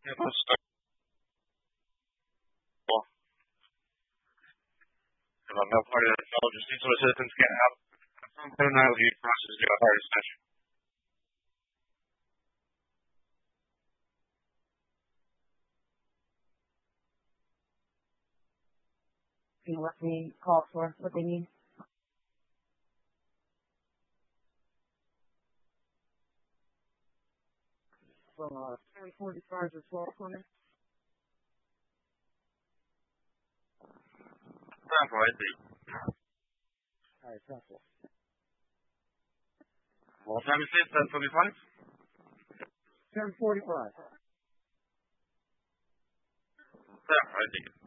Yeah, let's start. Well, no part of the intelligence these sort of systems can't have some criminality process to a hard extension. You know what they call for, what they need. 1045 or 1200. That's right. All right, that's it. What time is it? 10:45? 10:45. Yeah, I think it.